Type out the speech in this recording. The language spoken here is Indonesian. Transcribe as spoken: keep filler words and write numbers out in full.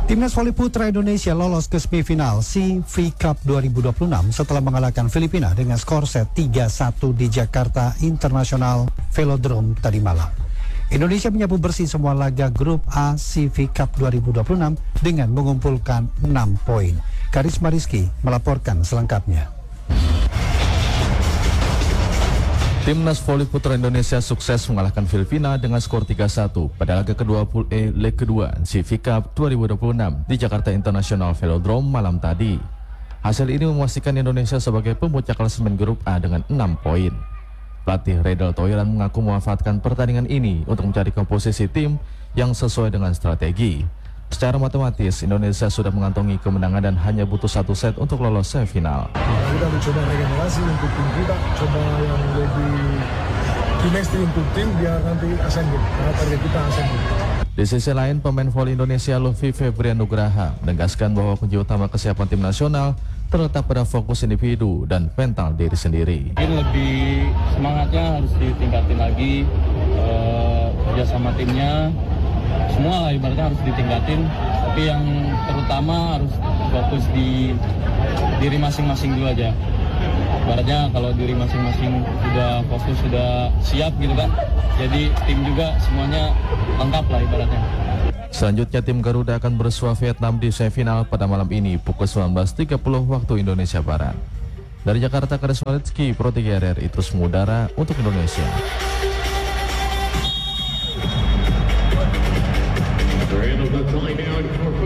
Timnas voli putra Indonesia lolos ke semifinal C V Cup dua ribu dua puluh enam setelah mengalahkan Filipina dengan skor set tiga satu di Jakarta International Velodrome tadi malam. Indonesia menyapu bersih semua laga grup A C V Cup dua ribu dua puluh enam dengan mengumpulkan enam poin. Karisma Rizky melaporkan selengkapnya. Timnas voli putra Indonesia sukses mengalahkan Filipina dengan skor tiga satu pada laga kedua Pool E leg kedua C V Cup dua ribu dua puluh enam di Jakarta International Velodrome malam tadi. Hasil ini memastikan Indonesia sebagai pemuncak klasemen grup A dengan enam poin. Pelatih Redal Toiran mengaku memanfaatkan pertandingan ini untuk mencari komposisi tim yang sesuai dengan strategi. Secara matematis, Indonesia sudah mengantongi kemenangan dan hanya butuh satu set untuk lolos semifinal. Kita mencoba regenerasi untuk tim kita, coba yang lebih chemistry untuk tim biar nanti Asian Games, karena target kita Asian Games. Di sisi lain, pemain voli Indonesia Luffy Febrian Nugraha menegaskan bahwa kunci utama kesiapan tim nasional terletak pada fokus individu dan mental diri sendiri. Mungkin lebih semangatnya harus ditingkatin lagi, uh, kerja sama timnya. Semua ibaratnya harus ditingkatin, tapi yang terutama harus fokus di diri masing-masing dulu aja. Ibaratnya kalau diri masing-masing sudah fokus, sudah siap gitu kan, jadi tim juga semuanya lengkap lah ibaratnya. Selanjutnya tim Garuda akan bersua Vietnam di semifinal pada malam ini pukul sembilan belas tiga puluh waktu Indonesia Barat. Dari Jakarta, Karisma Rizky, Pro tiga R R I terus mengudara untuk Indonesia. We're in the timeout for